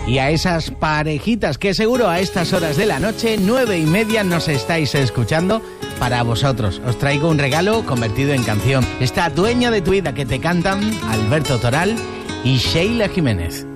Y a esas parejitas que seguro a estas horas de la noche, 9:30, nos estáis escuchando, para vosotros os traigo un regalo convertido en canción. Esta Dueña de tu vida que te cantan Alberto Toral y Sheila Jiménez.